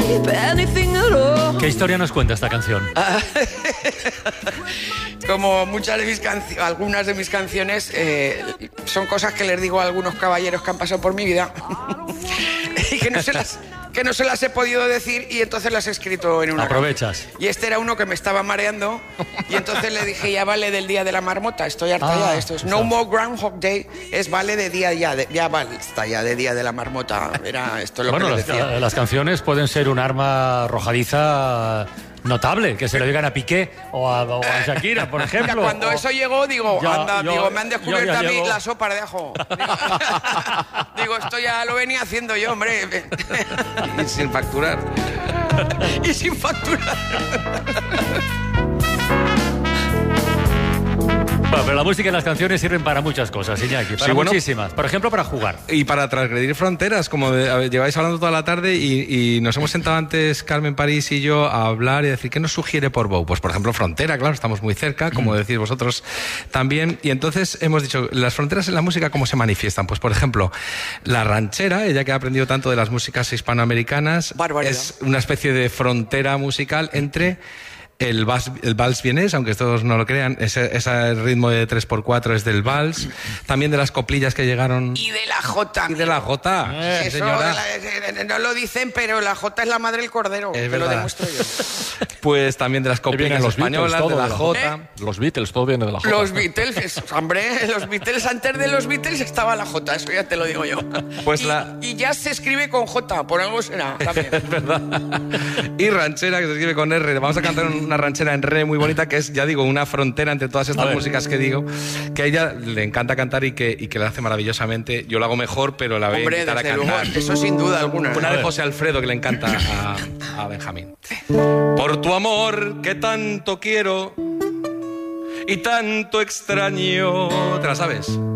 ¿Qué historia nos cuenta esta canción? Como muchas de mis canciones, algunas de mis canciones son cosas que les digo a algunos caballeros que han pasado por mi vida y que no se las he podido decir, y entonces las he escrito en una Aprovechas. canción. Y este era uno que me estaba mareando, y entonces le dije, ya vale del día de la marmota, estoy harta ya de esto. Es No More Groundhog Day, es vale de día ya vale, está ya de día de la marmota. Era esto lo que le decía. Las canciones pueden ser un arma arrojadiza notable, que se lo digan a Piqué o a Shakira, por ejemplo. Cuando eso llegó, digo, me han descubierto a mí la sopa de ajo. Digo, esto ya lo venía haciendo yo, hombre. Y sin facturar. Y sin facturar. Bueno, pero la música y las canciones sirven para muchas cosas, Iñaki, para muchísimas. Por ejemplo, para jugar. Y para transgredir fronteras, como lleváis hablando toda la tarde, y nos hemos sentado antes, Carmen París y yo, a hablar y a decir, ¿qué nos sugiere por Bou? Pues, por ejemplo, frontera, claro, estamos muy cerca, como decís vosotros también. Y entonces hemos dicho, las fronteras en la música, ¿cómo se manifiestan? Pues, por ejemplo, la ranchera, ella que ha aprendido tanto de las músicas hispanoamericanas, es una especie de frontera musical entre el vals vienés, aunque todos no lo crean, ese ritmo de 3x4 es del vals, también de las coplillas que llegaron. Y de la jota. Y de la jota, eso, señora. No lo dicen, pero la jota es la madre del cordero. Es te verdad. lo demuestro yo. Pues también de las coplillas españolas, de la jota. Los Beatles, todo viene de la jota. Los Beatles, hombre, los Beatles, antes de los Beatles estaba la jota, eso ya te lo digo yo. Pues y ya se escribe con jota, por algo será también. Es verdad. Y ranchera, que se escribe con R. Vamos a cantar una ranchera en re muy bonita, que es, ya digo, una frontera entre todas estas músicas que digo, que a ella le encanta cantar y que la hace maravillosamente. Yo lo hago mejor, pero la voy a invitar a cantar. Luego, eso sin duda alguna. Una de José Alfredo, que le encanta a Benjamín. Por tu amor que tanto quiero y tanto extraño. ¿Te la sabes?